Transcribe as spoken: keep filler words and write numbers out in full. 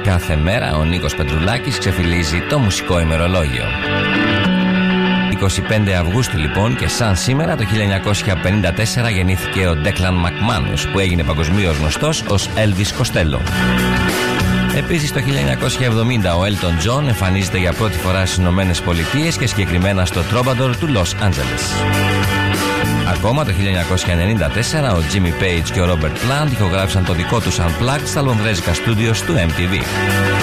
κάθε μέρα ο Νίκος Πετρουλάκης ξεφυλίζει το μουσικό ημερολόγιο. είκοσι πέντε Αυγούστου λοιπόν και σαν σήμερα το χίλια εννιακόσια πενήντα τέσσερα γεννήθηκε ο Ντέκλαν Μακμάνους, που έγινε παγκοσμίως γνωστός ως Elvis Costello. Επίσης το χίλια εννιακόσια εβδομήντα ο Έλτον Τζον εμφανίζεται για πρώτη φορά στις Ηνωμένες Πολιτείες και συγκεκριμένα στο Troubadour του Λος Άντζελες. Ακόμα το χίλια εννιακόσια ενενήντα τέσσερα ο Jimmy Page και ο Robert Plant ηχογράφησαν το δικό τους Unplugged στα λονδρέζικα στούντιος του εμ τι βι.